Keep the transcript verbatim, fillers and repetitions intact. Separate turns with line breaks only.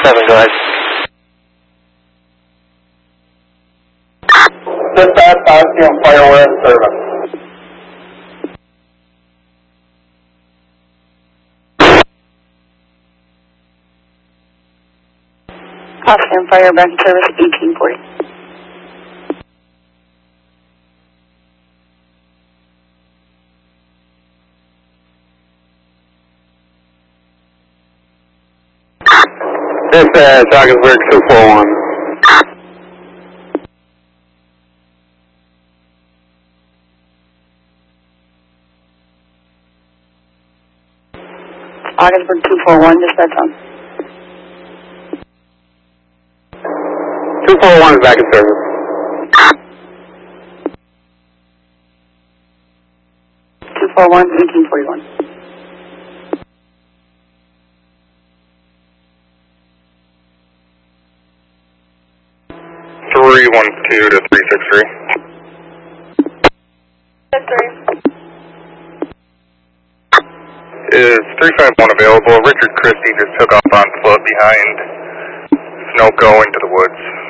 seven, go ahead.
Dispatch, Odyssey on fire, we're in service.
Odyssey on fire, back in service, eighteen forty.
Dispatch, Augsburg two four one.
Augsburg two four one, dispatch on.
two four one is back in service.
two four one, eighteen forty-one.
three one two to three six three.
six three.
Is three five one available? Richard Christie just took off on foot behind Snow going to the woods.